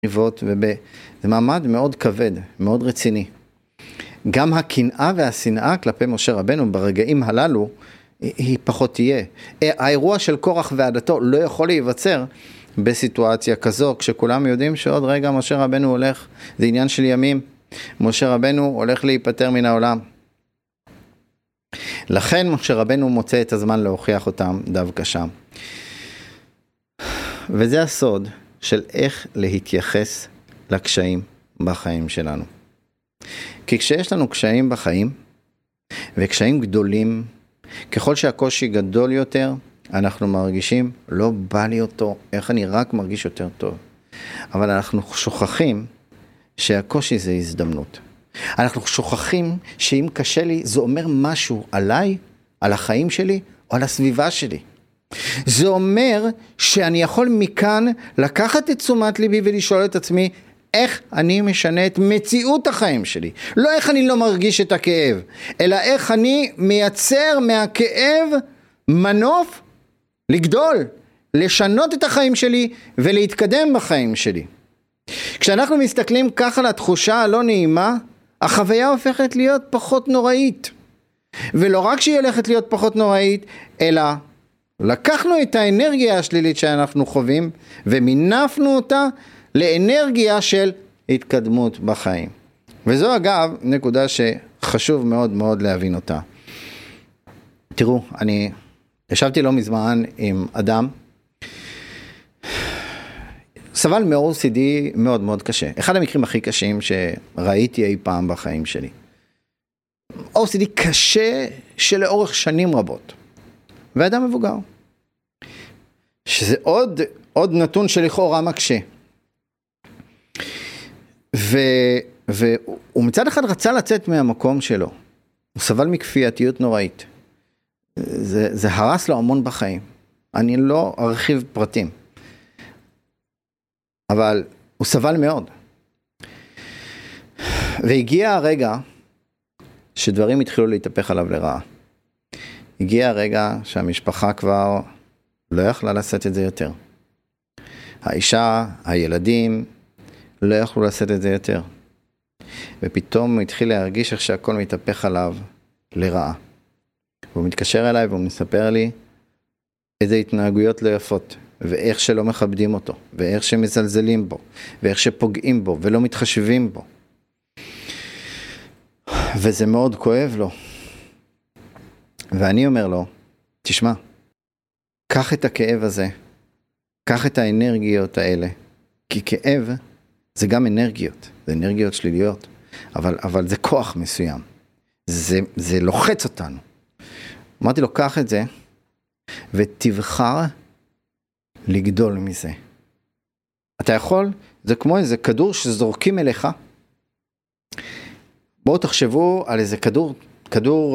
ובמריבות, זה מעמד מאוד כבד, מאוד רציני. גם הקנאה והשנאה כלפי משה רבנו ברגעים הללו, היא פחות תהיה. האירוע של קורח ועדתו לא יכול להיווצר בסיטואציה כזו, כשכולם יודעים שעוד רגע משה רבנו הולך, זה עניין של ימים, משה רבנו הולך להיפטר מן העולם. לכן משה רבנו מוצא את הזמן להוכיח אותם דווקא שם. וזה הסוד של איך להתייחס לקשיים בחיים שלנו. כי כשיש לנו קשיים בחיים, וקשיים גדולים, ככל שהקושי גדול יותר, אנחנו מרגישים, לא בא לי אותו, איך אני רק מרגיש יותר טוב. אבל אנחנו שוכחים שהקושי זה הזדמנות. אנחנו שוכחים שאם קשה לי, זה אומר משהו עליי, על החיים שלי, או על הסביבה שלי. זה אומר שאני יכול מכאן לקחת את תשומת ליבי ולשאול את עצמי, איך אני משנה את מציאות החיים שלי. לא איך אני לא מרגיש את הכאב, אלא איך אני מייצר מהכאב מנוף לגדול, לשנות את החיים שלי ולהתקדם בחיים שלי. כשאנחנו מסתכלים ככה על התחושה הלא נעימה, החוויה הופכת להיות פחות נוראית. ולא רק שהיא הולכת להיות פחות נוראית, אלא לקחנו את האנרגיה השלילית שאנחנו חווים, ומינפנו אותה לאנרגיה של התקדמות בחיים. וזו אגב נקודה שחשוב מאוד מאוד להבין אותה. תראו, אני ישבתי לא מזמן עם אדם, סבל מ-OCD מאוד מאוד קשה. אחד המקרים הכי קשים שראיתי אי פעם בחיים שלי. OCD קשה שלאורך שנים רבות. ואדם מבוגר. שזה עוד נתון שלכאורה מקשה. והוא מצד אחד רצה לצאת מהמקום שלו. הוא סבל מכפייתיות נוראית. זה הרס לו המון בחיים. אני לא ארחיב פרטים. אבל הוא סבל מאוד. והגיע הרגע שדברים התחילו להתהפך עליו לרעה. הגיע הרגע שהמשפחה כבר לא יכלה לשאת את זה יותר. האישה, הילדים, לא יכלו לשאת את זה יותר. ופתאום הוא התחיל להרגיש איך שהכל מתהפך עליו לרעה. והוא מתקשר אליי והוא מספר לי איזה התנהגויות לא יפות. ואיך שלא מכבדים אותו, ואיך שמזלזלים בו, ואיך שפוגעים בו, ולא מתחשבים בו. וזה מאוד כואב לו. ואני אומר לו, תשמע, קח את הכאב הזה, קח את האנרגיות האלה, כי כאב זה גם אנרגיות, זה אנרגיות שליליות, אבל זה כוח מסוים, זה לוחץ אותנו. אמרתי לו, קח את זה, ותבחר לגדול מזה. אתה יכול, זה כמו איזה כדור שזורקים אליך. בואו תחשבו על איזה כדור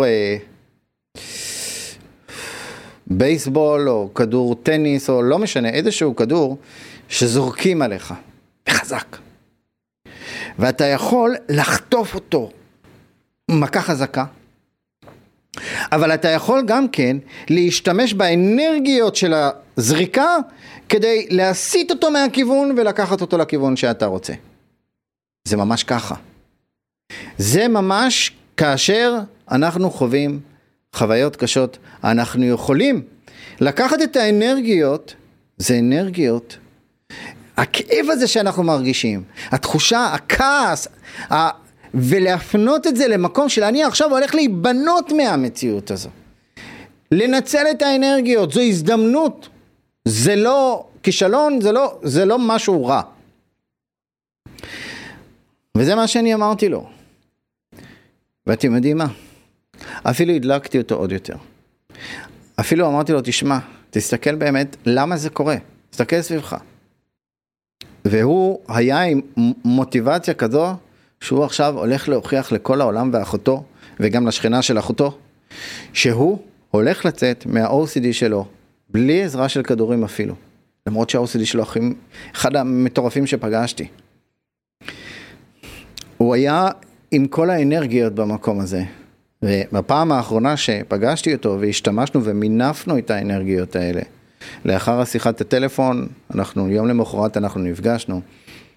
בייסבול או כדור טניס או לא משנה, איזשהו כדור שזורקים עליך, חזק. ואתה יכול לחטוף אותו מכה חזקה. אבל אתה יכול גם כן להשתמש באנרגיות של הזריקה כדי להסיט אותו מהכיוון ולקחת אותו לכיוון שאתה רוצה. זה ממש ככה. זה ממש כאשר אנחנו חווים חוויות קשות, אנחנו יכולים לקחת את האנרגיות, זה אנרגיות, הכאב הזה שאנחנו מרגישים, התחושה, הכעס, ולהפנות את זה למקום של אני עכשיו הולך להיבנות מהמציאות הזו. לנצל את האנרגיות, זו הזדמנות. זה לא כישלון, זה לא משהו רע. וזה מה שאני אמרתי לו. ואתם יודעים מה? אפילו הדלקתי אותו עוד יותר. אפילו אמרתי לו, תשמע, תסתכל באמת למה זה קורה. תסתכל סביבך. והוא היה עם מוטיבציה כזו, שהוא עכשיו הולך להוכיח לכל העולם ואחותו, וגם לשכנה של אחותו, שהוא הולך לצאת מה-OCD שלו, בלי עזרה של כדורים אפילו. למרות שה-OCD שלו אחד המטורפים שפגשתי. הוא היה עם כל האנרגיות במקום הזה, ובפעם האחרונה שפגשתי אותו, והשתמשנו ומינפנו את האנרגיות האלה, לאחר השיחת הטלפון, יום למחרת אנחנו נפגשנו,